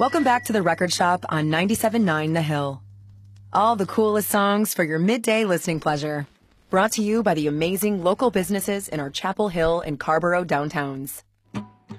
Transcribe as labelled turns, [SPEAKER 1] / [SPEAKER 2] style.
[SPEAKER 1] Welcome back to the Record Shop on 97.9 The Hill. All the coolest songs for your midday listening pleasure. Brought to you by the amazing local businesses in our Chapel Hill and Carborough downtowns.